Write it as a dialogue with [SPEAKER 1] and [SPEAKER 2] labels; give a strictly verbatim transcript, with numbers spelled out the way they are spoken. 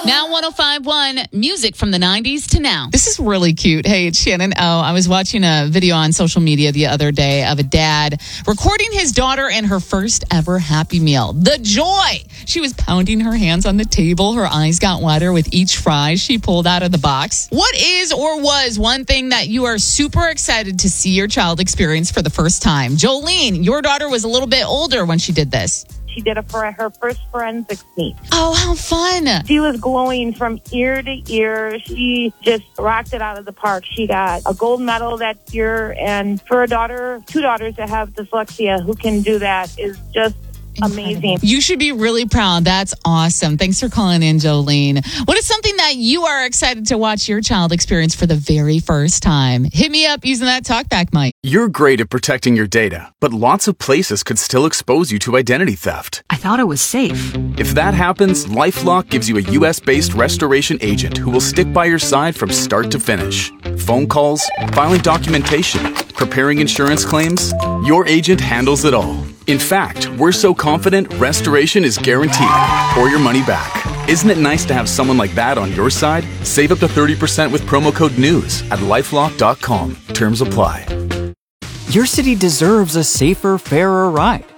[SPEAKER 1] Now one oh five point one, music from the nineties to now.
[SPEAKER 2] This is really cute. Hey, it's Shannon O. I was watching a video on social media the other day of a dad recording his daughter and her first ever Happy Meal. The joy! She was pounding her hands on the table. Her eyes got wetter with each fry she pulled out of the box. What is or was one thing that you are super excited to see your child experience for the first time? Jolene, your daughter was a little bit older when she did this.
[SPEAKER 3] She did it for her first forensics meet.
[SPEAKER 2] Oh, how fun.
[SPEAKER 3] She was glowing from ear to ear. She just rocked it out of the park. She got a gold medal that year. And for a daughter, two daughters that have dyslexia who can do that is just amazing.
[SPEAKER 2] You should be really proud. That's awesome. Thanks for calling in, Jolene. What is something that you are excited to watch your child experience for the very first time? Hit me up using that talkback mic.
[SPEAKER 4] You're great at protecting your data, but lots of places could still expose you to identity theft.
[SPEAKER 5] I thought it was safe.
[SPEAKER 4] If that happens, LifeLock gives you a U S-based restoration agent who will stick by your side from start to finish. Phone calls, filing documentation, preparing insurance claims, your agent handles it all. In fact, we're so confident restoration is guaranteed or your money back. Isn't it nice to have someone like that on your side? Save up to thirty percent with promo code NEWS at lifelock dot com. Terms apply.
[SPEAKER 6] Your city deserves a safer, fairer ride.